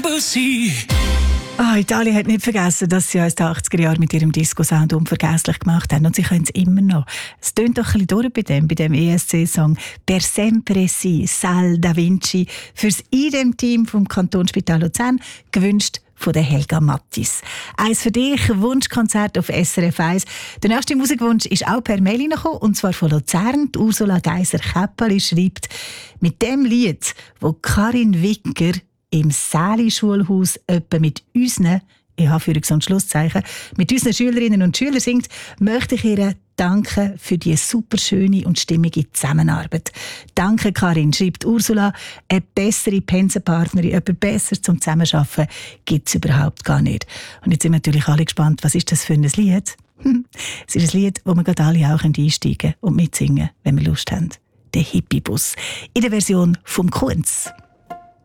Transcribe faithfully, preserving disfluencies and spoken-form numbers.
Ah, Italien hat nicht vergessen, dass sie uns die achtziger Jahre mit ihrem Disco-Sound unvergesslich gemacht haben. Und sie können es immer noch. Es tönt doch ein bisschen durch bei dem, bei dem E S C-Song «Per sempre si, Sal da Vinci» fürs I D E M-Team vom Kantonsspital Luzern, gewünscht von der Helga Mattis. Eins für dich, Wunschkonzert auf S R F eins. Der nächste Musikwunsch ist auch per Mail reingekommen, und zwar von Luzern. Die Ursula Geiser-Käppeli schreibt, mit dem Lied, wo Karin Wicker im Säli-Schulhaus etwa mit unseren, ich habe Führungs- und Schlusszeichen, mit unseren Schülerinnen und Schülern singt, möchte ich ihr danken für die super schöne und stimmige Zusammenarbeit. Danke, Karin, schreibt Ursula. Eine bessere Pensenpartnerin, jemand besser zum Zusammenarbeiten gibt es überhaupt gar nicht. Und jetzt sind wir natürlich alle gespannt, was ist das für ein Lied? Es ist ein Lied, wo wir gerade alle auch einsteigen und mitsingen, wenn wir Lust haben. Der Hippie-Bus in der Version vom Kunz.